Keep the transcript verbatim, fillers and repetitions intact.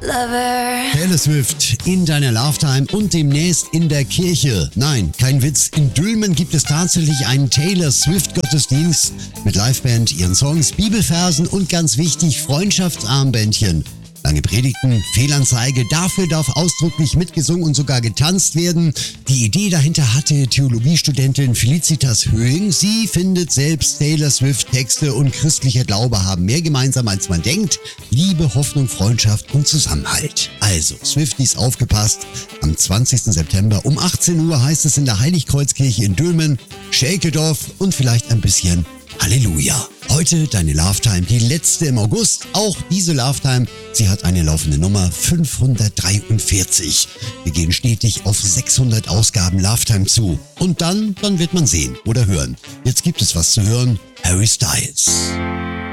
Taylor Swift in deiner Love-Time und demnächst in der Kirche. Nein, kein Witz. In Dülmen gibt es tatsächlich einen Taylor Swift-Gottesdienst mit Liveband, ihren Songs, Bibelversen und ganz wichtig Freundschaftsarmbändchen. Lange Predigten, Fehlanzeige, dafür darf ausdrücklich mitgesungen und sogar getanzt werden. Die Idee dahinter hatte Theologiestudentin Felicitas Höhing. Sie findet selbst, Taylor Swift Texte und christlicher Glaube haben mehr gemeinsam, als man denkt. Liebe, Hoffnung, Freundschaft und Zusammenhalt. Also, Swifties aufgepasst. Am zwanzigsten September um achtzehn Uhr heißt es in der Heiligkreuzkirche in Dülmen. Shake it off und vielleicht ein bisschen Halleluja. Heute deine Love-Time, die letzte im August. Auch diese Love-Time, sie hat eine laufende Nummer fünfhundertdreiundvierzig. Wir gehen stetig auf sechshundert Ausgaben Love-Time zu. Und dann, dann wird man sehen oder hören. Jetzt gibt es was zu hören. Harry Styles.